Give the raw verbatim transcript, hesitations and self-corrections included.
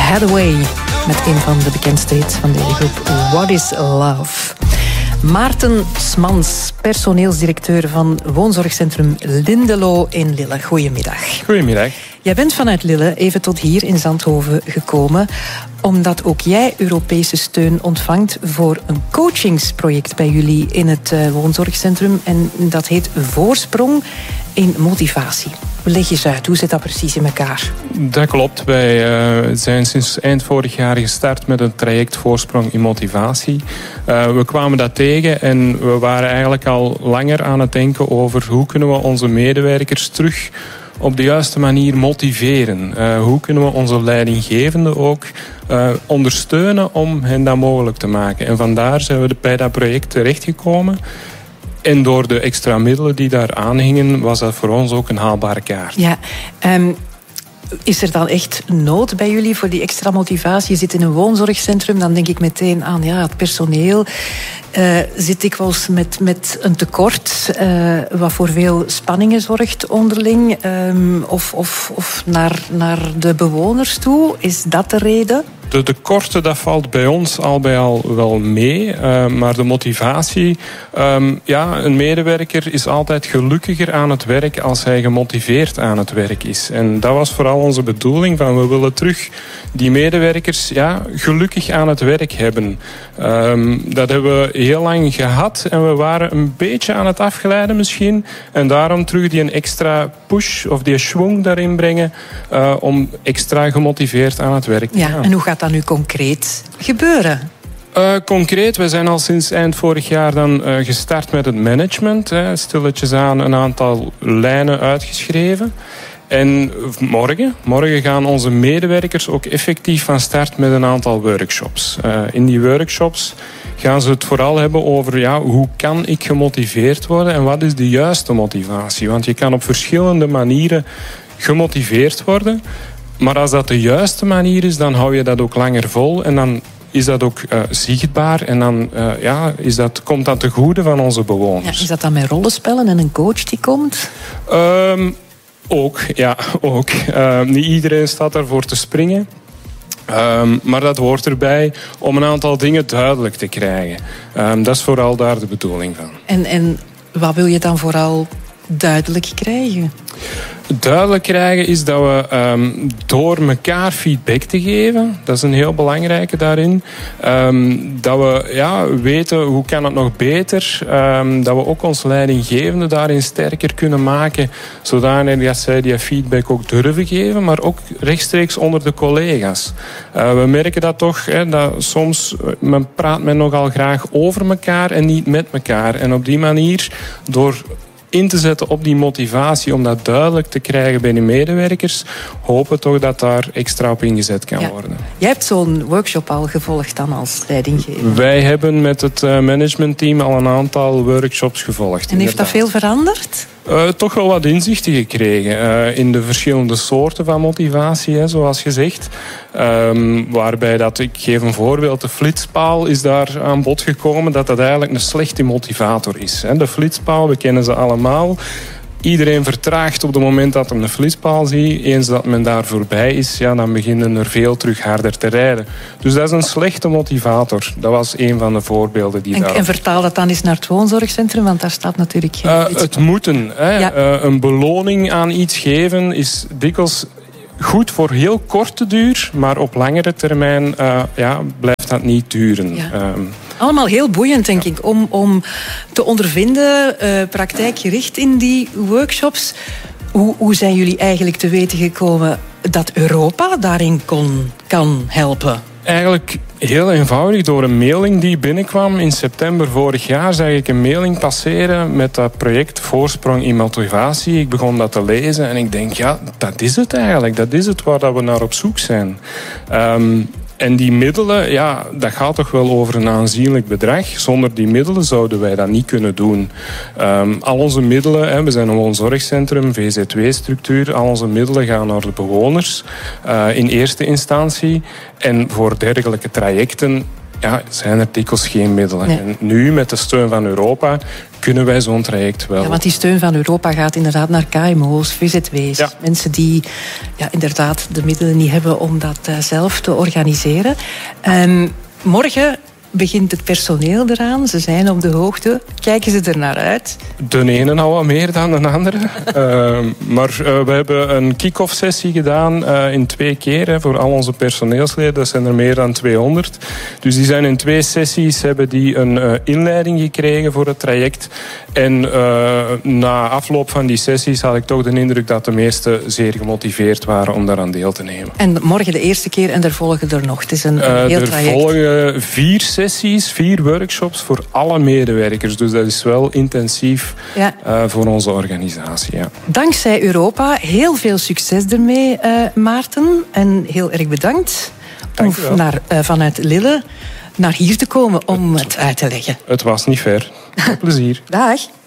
Hathaway met een van de bekendste hits van deze groep, What is Love. Maarten Smans, personeelsdirecteur van woonzorgcentrum Lindelo in Lille. Goedemiddag. Goedemiddag. Jij bent vanuit Lille even tot hier in Zandhoven gekomen, omdat ook jij Europese steun ontvangt voor een coachingsproject bij jullie in het uh, woonzorgcentrum. En dat heet Voorsprong in Motivatie. Leg eens uit, hoe zit dat precies in elkaar? Dat klopt. Wij uh, zijn sinds eind vorig jaar gestart met een traject Voorsprong in Motivatie. Uh, we kwamen dat tegen en we waren eigenlijk al langer aan het denken over hoe kunnen we onze medewerkers terug op de juiste manier motiveren. Uh, hoe kunnen we onze leidinggevenden ook uh, ondersteunen om hen dat mogelijk te maken. En vandaar zijn we bij dat project terechtgekomen. En door de extra middelen die daar aanhingen, was dat voor ons ook een haalbare kaart. Ja, um, is er dan echt nood bij jullie voor die extra motivatie? Je zit in een woonzorgcentrum, dan denk ik meteen aan ja, het personeel. Uh, zit dikwijls met, met een tekort, uh, wat voor veel spanningen zorgt onderling, um, of, of, of naar, naar de bewoners toe. Is dat de reden? De tekorten, dat valt bij ons al bij al wel mee. Uh, maar de motivatie... Um, ja, een medewerker is altijd gelukkiger aan het werk als hij gemotiveerd aan het werk is. En dat was vooral onze bedoeling. Van we willen terug die medewerkers ja, gelukkig aan het werk hebben. Um, dat hebben we heel lang gehad. En we waren een beetje aan het afglijden misschien. En daarom terug die een extra push of die schwung daarin brengen. Uh, om extra gemotiveerd aan het werk te ja, gaan. En hoe gaat dat nu concreet gebeuren? Uh, concreet, we zijn al sinds eind vorig jaar dan uh, gestart met het management. Hè, stilletjes aan een aantal lijnen uitgeschreven. En morgen, morgen gaan onze medewerkers ook effectief van start met een aantal workshops. Uh, in die workshops gaan ze het vooral hebben over ja, hoe kan ik gemotiveerd worden en wat is de juiste motivatie. Want je kan op verschillende manieren gemotiveerd worden. Maar als dat de juiste manier is, dan hou je dat ook langer vol. En dan is dat ook uh, zichtbaar. En dan uh, ja, is dat, komt dat ten goede van onze bewoners. Ja, is dat dan met rollenspellen en een coach die komt? Um, ook, ja, ook. Uh, niet iedereen staat daarvoor te springen. Um, maar dat hoort erbij om een aantal dingen duidelijk te krijgen. Um, dat is vooral daar de bedoeling van. En, en wat wil je dan vooral duidelijk krijgen? Duidelijk krijgen is dat we um, door elkaar feedback te geven, dat is een heel belangrijke daarin, um, dat we ja, weten hoe kan het nog beter, um, dat we ook ons leidinggevende daarin sterker kunnen maken, zodanig dat zij die feedback ook durven geven, maar ook rechtstreeks onder de collega's. Uh, we merken dat toch, hè, dat soms men praat men nogal graag over elkaar en niet met elkaar. En op die manier, door in te zetten op die motivatie om dat duidelijk te krijgen bij de medewerkers, hopen toch dat daar extra op ingezet kan ja. worden. Jij hebt zo'n workshop al gevolgd dan als leidinggever? Wij hebben met het managementteam al een aantal workshops gevolgd. En heeft dat veel veranderd? Uh, toch wel wat inzichten gekregen uh, in de verschillende soorten van motivatie, hè, zoals gezegd. Um, waarbij dat, ik geef een voorbeeld, de flitspaal is daar aan bod gekomen dat dat eigenlijk een slechte motivator is. Hè. De flitspaal, we kennen ze allemaal. Iedereen vertraagt op het moment dat men een flitspaal ziet. Eens dat men daar voorbij is, ja, dan beginnen er veel terug harder te rijden. Dus dat is een slechte motivator. Dat was een van de voorbeelden die en, daar... En vertaal dat dan eens naar het woonzorgcentrum, want daar staat natuurlijk geen uh, Het moeten. Hè. Ja. Uh, een beloning aan iets geven is dikwijls goed voor heel korte duur, maar op langere termijn uh, ja, blijft dat niet duren. Ja. Um, Allemaal heel boeiend, denk ik, om, om te ondervinden, uh, praktijkgericht in die workshops. Hoe, hoe zijn jullie eigenlijk te weten gekomen dat Europa daarin kon, kan helpen? Eigenlijk heel eenvoudig. Door een mailing die binnenkwam in september vorig jaar zag ik een mailing passeren met dat project Voorsprong in Motivatie. Ik begon dat te lezen en ik denk, ja, dat is het eigenlijk. Dat is het waar we naar op zoek zijn. Um, En die middelen, ja, dat gaat toch wel over een aanzienlijk bedrag. Zonder die middelen zouden wij dat niet kunnen doen. Um, al onze middelen, hè, we zijn een woonzorgcentrum, V Z W-structuur. Al onze middelen gaan naar de bewoners uh, in eerste instantie. En voor dergelijke trajecten ja, zijn er dikwijls geen middelen. Nee. En nu, met de steun van Europa, kunnen wij zo'n traject wel. Ja, want die steun van Europa gaat inderdaad naar K M O's, V Z W's. Ja. Mensen die ja, inderdaad de middelen niet hebben om dat uh, zelf te organiseren. Um, morgen begint het personeel eraan. Ze zijn op de hoogte. Kijken ze er naar uit? De ene al wat meer dan de andere. uh, maar uh, we hebben een kick-off sessie gedaan uh, in twee keer hè, voor al onze personeelsleden. Dat zijn er meer dan tweehonderd. Dus die zijn in twee sessies hebben die een uh, inleiding gekregen voor het traject. En uh, na afloop van die sessies had ik toch de indruk dat de meesten zeer gemotiveerd waren om daaraan deel te nemen. En morgen de eerste keer en er volgen er nog. Het is een, een uh, heel er traject. Er volgen vier sessies, vier workshops voor alle medewerkers. Dus dat is wel intensief ja. uh, voor onze organisatie. Ja. Dankzij Europa. Heel veel succes ermee, uh, Maarten. En heel erg bedankt om naar, uh, vanuit Lille naar hier te komen om het uit te leggen. Het was niet ver. Veel plezier. Dag.